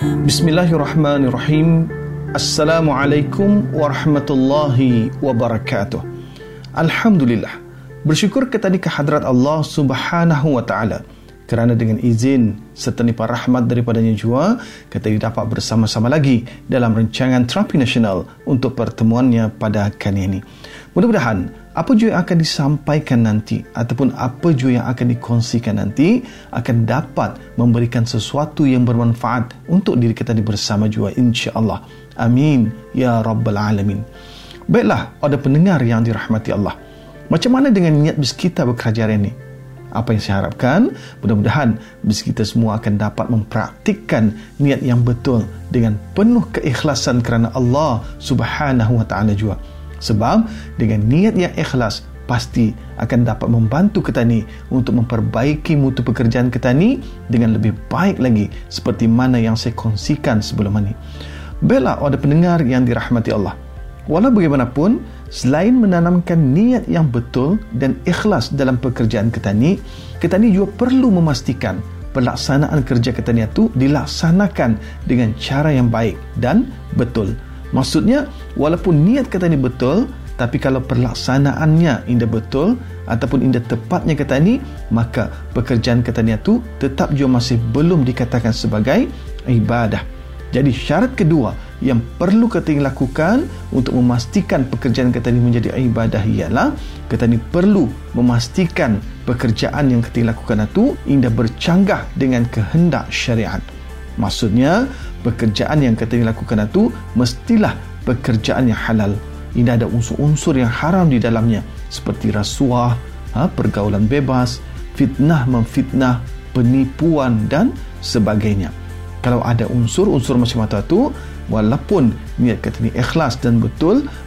Bismillahirrahmanirrahim. Assalamualaikum warahmatullahi wabarakatuh. Alhamdulillah, bersyukur kita di kehadrat Allah Subhanahu wa taala kerana dengan izin serta nipah rahmat daripadanya jua kita dapat bersama-sama lagi dalam rancangan Terapi Nasional untuk pertemuannya pada kali ini. Mudah-mudahan apa jua yang akan disampaikan nanti ataupun apa jua yang akan dikongsikan nanti akan dapat memberikan sesuatu yang bermanfaat untuk diri kita bersama jua, insya-Allah. Amin ya rabbal alamin. Baiklah, ada pendengar yang dirahmati Allah. Macam mana dengan niat bis kita bekerja hari ini? Apa yang saya harapkan, mudah-mudahan bis kita semua akan dapat mempraktikkan niat yang betul dengan penuh keikhlasan kerana Allah Subhanahu wa taala jua. Sebab dengan niat yang ikhlas pasti akan dapat membantu kita ni untuk memperbaiki mutu pekerjaan kita ni dengan lebih baik lagi seperti mana yang saya kongsikan sebelum ini. Baiklah, ada pendengar yang dirahmati Allah. Walau bagaimanapun, selain menanamkan niat yang betul dan ikhlas dalam pekerjaan kita ni juga perlu memastikan pelaksanaan kerja kita ni itu dilaksanakan dengan cara yang baik dan betul. Maksudnya, walaupun niat kita ni betul, tapi kalau pelaksanaannya indah betul ataupun indah tepatnya kita ni, maka pekerjaan kita ni itu tetap juga masih belum dikatakan sebagai ibadah. Jadi syarat kedua yang perlu kita lakukan untuk memastikan pekerjaan kita ni menjadi ibadah ialah kita ni perlu memastikan pekerjaan yang kita lakukan itu indah bercanggah dengan kehendak syariat. Maksudnya, pekerjaan yang kita lakukan itu mestilah pekerjaan yang halal. Tidak ada unsur-unsur yang haram di dalamnya seperti rasuah, pergaulan bebas, fitnah memfitnah, penipuan dan sebagainya. Kalau ada unsur-unsur macam itu, walaupun niat kita ni ikhlas dan betul,